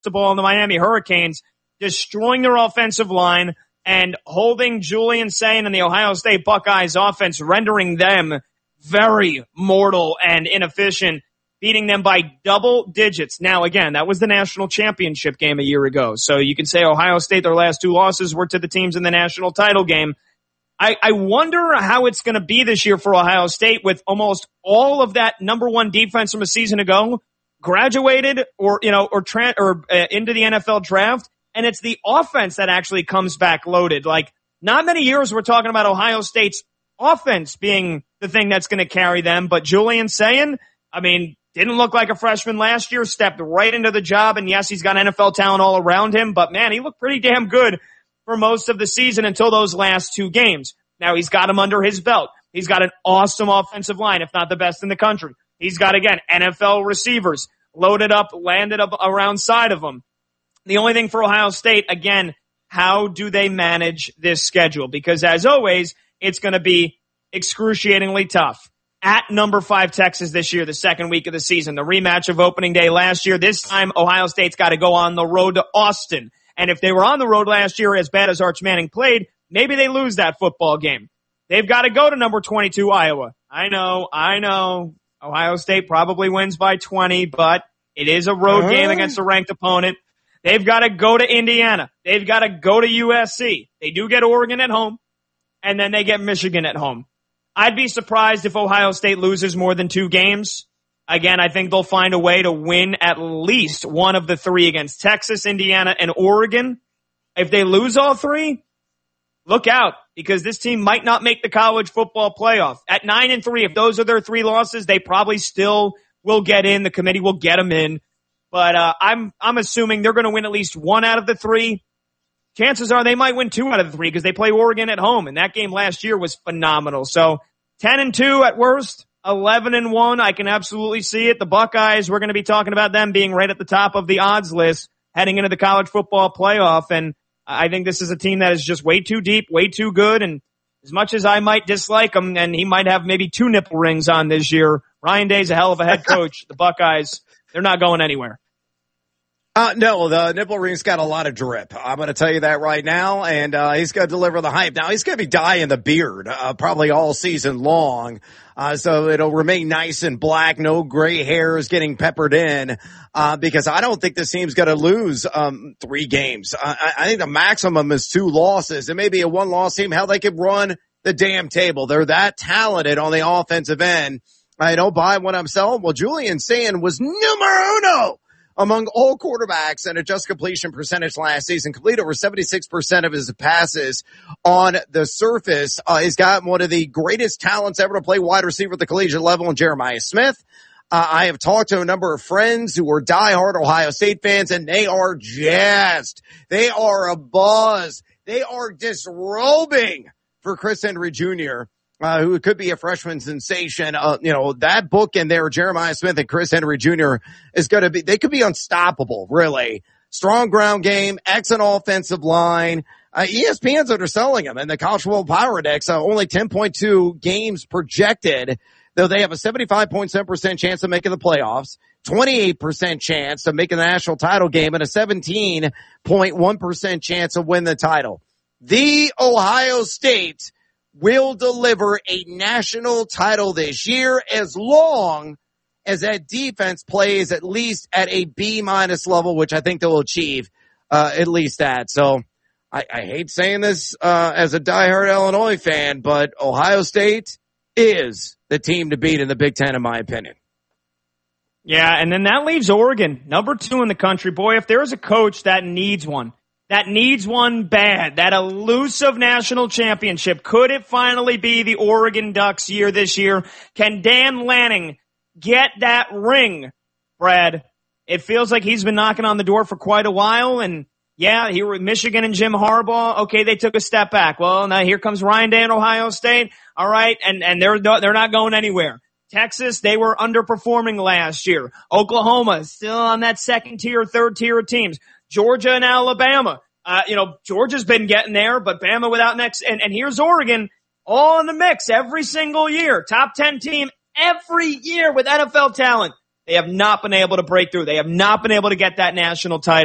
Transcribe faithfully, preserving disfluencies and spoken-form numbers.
Cristobal and the Miami Hurricanes, destroying their offensive line and holding Julian Sayin and the Ohio State Buckeyes offense, rendering them very mortal and inefficient, beating them by double digits. Now, again, that was the national championship game a year ago. So you can say Ohio State, their last two losses were to the teams in the national title game. I, I wonder how it's going to be this year for Ohio State with almost all of that number one defense from a season ago graduated or, you know, or, tra- or uh, into the N F L draft. And it's the offense that actually comes back loaded. Like, not many years we're talking about Ohio State's offense being the thing that's going to carry them. But Julian Sayin, I mean, didn't look like a freshman last year, stepped right into the job. And yes, he's got N F L talent all around him. But man, he looked pretty damn good for most of the season until those last two games. Now he's got him under his belt. He's got an awesome offensive line, if not the best in the country. He's got, again, N F L receivers loaded up, landed up around side of him. The only thing for Ohio State, again, how do they manage this schedule? Because as always, it's going to be excruciatingly tough. At number five Texas this year, the second week of the season, the rematch of opening day last year. This time, Ohio State's got to go on the road to Austin. And if they were on the road last year as bad as Arch Manning played, maybe they lose that football game. They've got to go to number twenty-two Iowa. I know, I know. Ohio State probably wins by twenty, but it is a road uh-huh. game against a ranked opponent. They've got to go to Indiana. They've got to go to U S C. They do get Oregon at home, and then they get Michigan at home. I'd be surprised if Ohio State loses more than two games. Again, I think they'll find a way to win at least one of the three against Texas, Indiana, and Oregon. If they lose all three, look out, because this team might not make the college football playoff. At nine and three, if those are their three losses, they probably still will get in. The committee will get them in. But uh, I'm I'm assuming they're going to win at least one out of the three. Chances are they might win two out of the three because they play Oregon at home, and that game last year was phenomenal. So ten and two at worst, eleven and one. I can absolutely see it. The Buckeyes, we're going to be talking about them being right at the top of the odds list heading into the college football playoff. And I think this is a team that is just way too deep, way too good. And as much as I might dislike him, and he might have maybe two nipple rings on this year, Ryan Day's a hell of a head coach. The Buckeyes, they're not going anywhere. Uh, no, the nipple ring's got a lot of drip. I'm going to tell you that right now. And, uh, he's going to deliver the hype. Now, he's going to be dyeing the beard, uh, probably all season long. Uh, so it'll remain nice and black. No gray hairs getting peppered in, uh, because I don't think this team's going to lose, um, three games. I, I think the maximum is two losses. It may be a one loss team. Hell, they could run the damn table. They're that talented on the offensive end. I don't buy what I'm selling. Well, Julian Sayin was numero uno among all quarterbacks and adjusted completion percentage last season. Complete over seventy-six percent of his passes on the surface. Uh, he's got one of the greatest talents ever to play wide receiver at the collegiate level in Jeremiah Smith. Uh, I have talked to a number of friends who are diehard Ohio State fans, and they are jazzed. They are abuzz. They are disrobing for Chris Henry Junior, Uh, who could be a freshman sensation. Uh, you know, that book in there, Jeremiah Smith and Chris Henry Junior is going to be, they could be unstoppable, really. Strong ground game, excellent offensive line. Uh, E S P N's underselling them, and the College Football Power Index, uh, only ten point two games projected, though they have a seventy-five point seven percent chance of making the playoffs, twenty-eight percent chance of making the national title game, and a seventeen point one percent chance of winning the title. The Ohio State will deliver a national title this year as long as that defense plays at least at a B minus level, which I think they'll achieve, uh, at least that. So I, I hate saying this, uh, as a diehard Illinois fan, but Ohio State is the team to beat in the Big Ten, in my opinion. Yeah. And then that leaves Oregon, number two in the country. Boy, if there's a coach that needs one, that needs one bad, that elusive national championship. Could it finally be the Oregon Ducks year this year? Can Dan Lanning get that ring, Brad? It feels like he's been knocking on the door for quite a while. And yeah, here with Michigan and Jim Harbaugh. Okay, they took a step back. Well, now here comes Ryan Day and Ohio State. All right. And, and they're, they're not going anywhere. Texas, they were underperforming last year. Oklahoma, still on that second tier, third tier of teams. Georgia and Alabama. Uh, you know, Georgia's been getting there, but Bama without next. And, and here's Oregon, all in the mix every single year. Top ten team every year with N F L talent. They have not been able to break through. They have not been able to get that national title.